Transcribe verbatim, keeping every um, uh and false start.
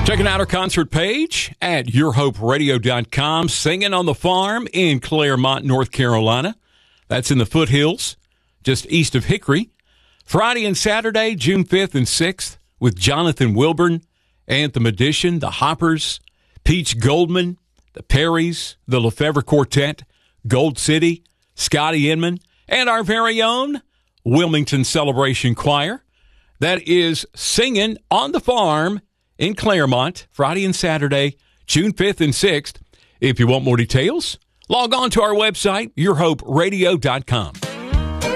Checking out our concert page at your hope radio dot com. Singing on the Farm in Claremont, North Carolina. That's in the foothills, just east of Hickory. Friday and Saturday, June fifth and sixth, with Jonathan Wilburn, Anthem Edition, the Hoppers, Peach Goldman, the Perrys, the Lefevre Quartet, Gold City, Scotty Inman, and our very own Wilmington Celebration Choir. That is Singing on the Farm in Claremont, Friday and Saturday, June fifth and sixth. If you want more details, log on to our website, your hope radio dot com.